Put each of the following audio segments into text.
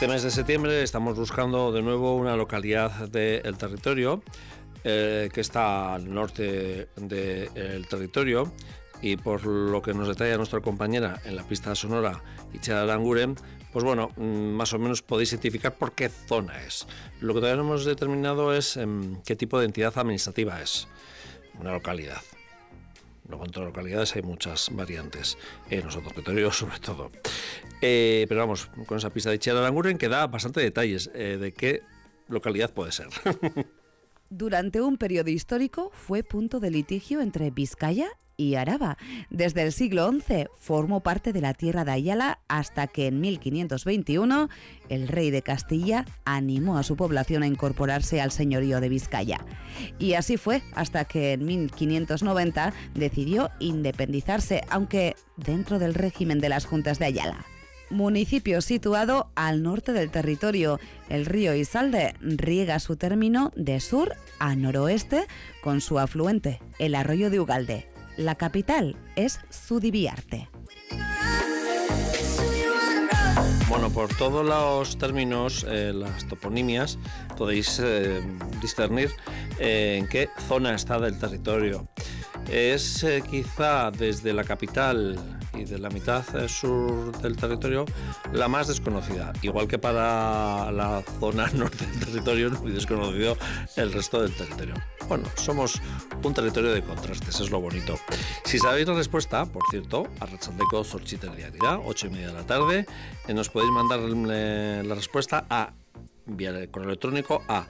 Este mes de septiembre estamos buscando de nuevo una localidad del territorio que está al norte del territorio, y por lo que nos detalla nuestra compañera en la pista sonora, Itziar Aranguren, pues bueno, más o menos podéis identificar por qué zona es. Lo que todavía no hemos determinado es qué tipo de entidad administrativa es una localidad. Luego en todas las localidades hay muchas variantes, en nuestro territorio sobre todo. Pero vamos, con esa pista de Itziar Aranguren que da bastante detalles de qué localidad puede ser. Durante un periodo histórico fue punto de litigio entre Vizcaya y Araba. Desde el siglo XI formó parte de la tierra de Ayala hasta que en 1521 el rey de Castilla animó a su población a incorporarse al señorío de Vizcaya. Y así fue hasta que en 1590 decidió independizarse, aunque dentro del régimen de las Juntas de Ayala. Municipio situado al norte del territorio, el río Isalde riega su término de sur a noroeste con su afluente, el arroyo de Ugalde. La capital es Zubillaarte. Bueno, por todos los términos, las toponimias, podéis discernir en qué zona está del territorio. Es quizá desde la capital y de la mitad sur del territorio la más desconocida, igual que para la zona norte del territorio es muy desconocido el resto del territorio. Bueno, somos un territorio de contrastes, es lo bonito. Si sabéis la respuesta, por cierto, arratsaldeko zortziter diaria, 8:30 de la tarde, nos podéis mandar la respuesta vía correo electrónico a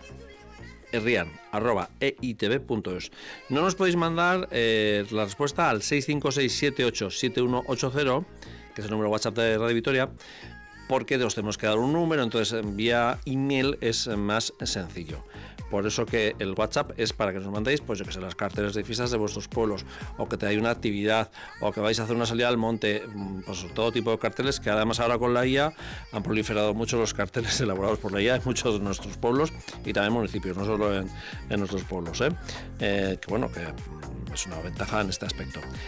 herrian@eitv.es. No nos podéis mandar la respuesta al 656787180, que es el número WhatsApp de Radio Vitoria, porque os tenemos que dar un número, entonces vía email es más sencillo. Por eso que el WhatsApp es para que nos mandéis, pues yo que sé, las carteles de fiestas de vuestros pueblos, o que tenéis una actividad, o que vais a hacer una salida al monte, pues todo tipo de carteles, que además ahora con la IA han proliferado mucho los carteles elaborados por la IA en muchos de nuestros pueblos y también municipios, no solo en nuestros pueblos, que bueno, que es una ventaja en este aspecto.